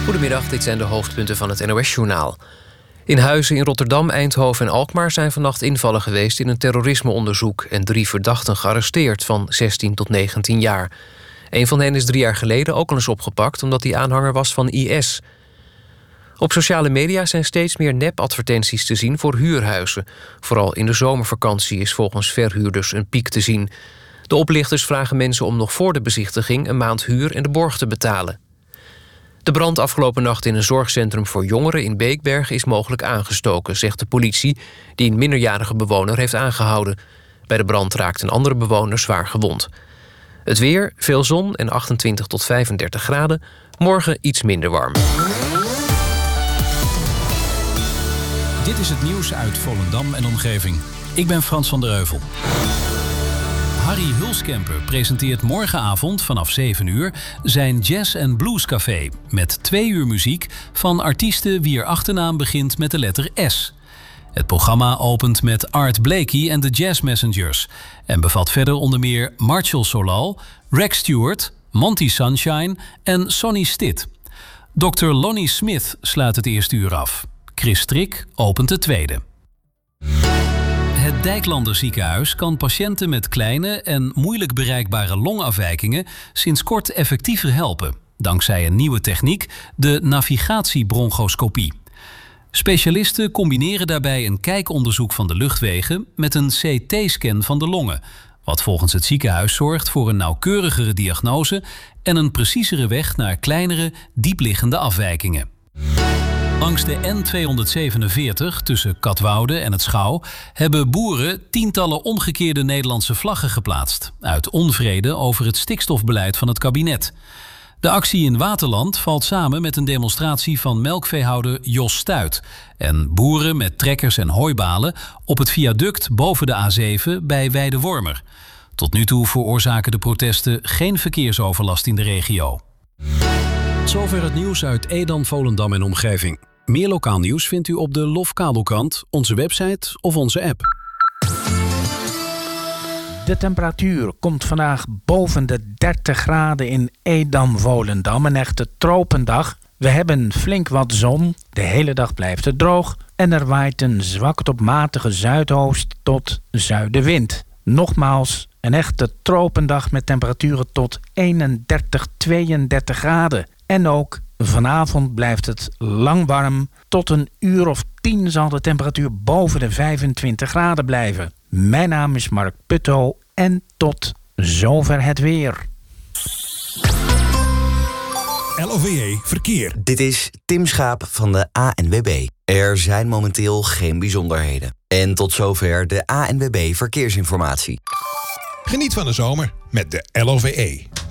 Goedemiddag, dit zijn de hoofdpunten van het NOS-journaal. In Huizen in Rotterdam, Eindhoven en Alkmaar zijn vannacht invallen geweest in een terrorismeonderzoek en 3 verdachten gearresteerd van 16 tot 19 jaar. Een van hen is 3 jaar geleden ook al eens opgepakt omdat hij aanhanger was van IS. Op sociale media zijn steeds meer nep-advertenties te zien voor huurhuizen. Vooral in de zomervakantie is volgens verhuurders een piek te zien. De oplichters vragen mensen om nog voor de bezichtiging een maand huur en de borg te betalen. De brand afgelopen nacht in een zorgcentrum voor jongeren in Beekberg is mogelijk aangestoken, zegt de politie, die een minderjarige bewoner heeft aangehouden. Bij de brand raakt een andere bewoner zwaar gewond. Het weer, veel zon en 28 tot 35 graden. Morgen iets minder warm. Dit is het nieuws uit Volendam en omgeving. Ik ben Frans van der Heuvel. Harry Hulskamper presenteert morgenavond vanaf 7 uur zijn Jazz & Blues Café met 2 uur muziek van artiesten wier achternaam begint met de letter S. Het programma opent met Art Blakey en de Jazz Messengers en bevat verder onder meer Marshall Solal, Rex Stewart, Monty Sunshine en Sonny Stitt. Dr. Lonnie Smith sluit het eerste uur af. Chris Strik opent het tweede. Het Dijklander ziekenhuis kan patiënten met kleine en moeilijk bereikbare longafwijkingen sinds kort effectiever helpen, dankzij een nieuwe techniek, de navigatiebronchoscopie. Specialisten combineren daarbij een kijkonderzoek van de luchtwegen met een CT-scan van de longen, wat volgens het ziekenhuis zorgt voor een nauwkeurigere diagnose en een preciezere weg naar kleinere, diepliggende afwijkingen. Langs de N247 tussen Katwoude en het Schouw hebben boeren tientallen omgekeerde Nederlandse vlaggen geplaatst, uit onvrede over het stikstofbeleid van het kabinet. De actie in Waterland valt samen met een demonstratie van melkveehouder Jos Stuit en boeren met trekkers en hooibalen op het viaduct boven de A7 bij Weidewormer. Tot nu toe veroorzaken de protesten geen verkeersoverlast in de regio. Tot zover het nieuws uit Edam, Volendam en omgeving. Meer lokaal nieuws vindt u op de Lofkabelkrant, onze website of onze app. De temperatuur komt vandaag boven de 30 graden in Edam, Volendam. Een echte tropendag. We hebben flink wat zon. De hele dag blijft het droog. En er waait een zwak tot matige zuidoost tot zuidenwind. Nogmaals, een echte tropendag met temperaturen tot 31, 32 graden. En ook vanavond blijft het lang warm. Tot een uur of 10 zal de temperatuur boven de 25 graden blijven. Mijn naam is Mark Putto en tot zover het weer. LOVE Verkeer. Dit is Tim Schaap van de ANWB. Er zijn momenteel geen bijzonderheden. En tot zover de ANWB Verkeersinformatie. Geniet van de zomer met de LOVE.